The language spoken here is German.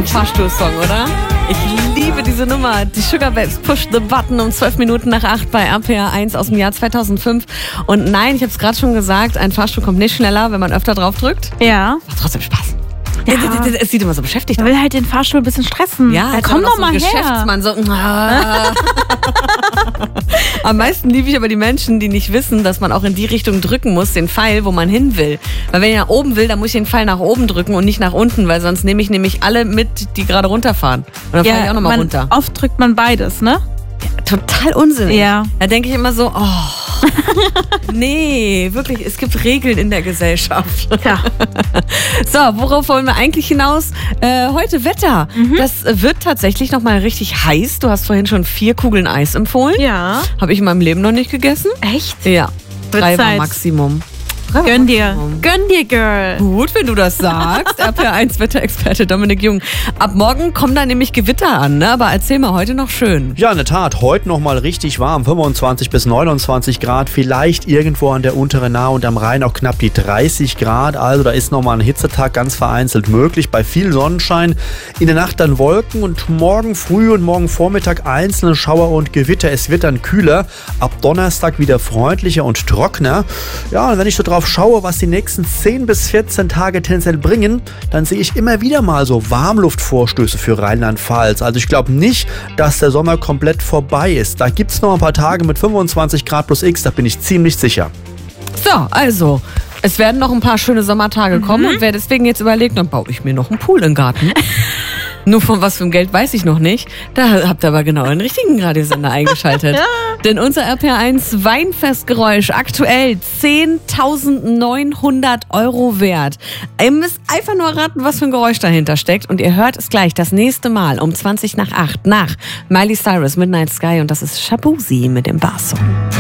Fahrstuhlsong, oder? Ich liebe diese Nummer. Die Sugar Babes Push the Button um 12 Minuten nach 8 bei RPR 1 aus dem Jahr 2005. Und nein, ich habe es gerade schon gesagt, ein Fahrstuhl kommt nicht schneller, wenn man öfter drauf drückt. Ja. Macht trotzdem Spaß. Ja. Es sieht immer so beschäftigt Er aus. will halt den Fahrstuhl ein bisschen stressen. Ja, komm doch mal her. Geschäftsmann, so. Am meisten liebe ich aber die Menschen, die nicht wissen, dass man auch in die Richtung drücken muss, den Pfeil, wo man hin will. Weil wenn ich nach oben will, dann muss ich den Pfeil nach oben drücken und nicht nach unten, weil sonst nehme ich nämlich alle mit, die gerade runterfahren. Und dann fahre ich auch nochmal runter. Oft drückt man beides, ne? Ja, total unsinnig. Ja. Da denke ich immer so, nee, wirklich, es gibt Regeln in der Gesellschaft. Ja. So, worauf wollen wir eigentlich hinaus? Heute Wetter. Das wird tatsächlich nochmal richtig heiß. Du hast vorhin schon 4 Kugeln Eis empfohlen. Ja. Habe ich in meinem Leben noch nicht gegessen. Echt? Ja, 3 war Zeit. Maximum. Gönn dir, Girl. Gut, wenn du das sagst. RPR1 Wetterexperte Dominik Jung. Ab morgen kommen da nämlich Gewitter an, ne? Aber erzähl mal heute noch schön. Ja, in der Tat, heute nochmal richtig warm, 25 bis 29 Grad, vielleicht irgendwo an der unteren Nahe und am Rhein auch knapp die 30 Grad. Also da ist nochmal ein Hitzetag ganz vereinzelt möglich, bei viel Sonnenschein. In der Nacht dann Wolken und morgen früh und morgen Vormittag einzelne Schauer und Gewitter. Es wird dann kühler, ab Donnerstag wieder freundlicher und trockener. Ja, und wenn ich so drauf schaue, was die nächsten 10 bis 14 Tage tendenziell bringen, dann sehe ich immer wieder mal so Warmluftvorstöße für Rheinland-Pfalz. Also ich glaube nicht, dass der Sommer komplett vorbei ist. Da gibt es noch ein paar Tage mit 25 Grad plus X, da bin ich ziemlich sicher. So, also, es werden noch ein paar schöne Sommertage kommen und wer deswegen jetzt überlegt, dann baue ich mir noch einen Pool im Garten. Nur von was für einem Geld weiß ich noch nicht. Da habt ihr aber genau den richtigen Radiosender eingeschaltet. Ja. Denn unser RPR1 Weinfestgeräusch aktuell 10.900 € wert. Ihr müsst einfach nur raten, was für ein Geräusch dahinter steckt. Und ihr hört es gleich das nächste Mal um 20 nach 8 nach Miley Cyrus Midnight Sky. Und das ist Shabuzi mit dem Basso.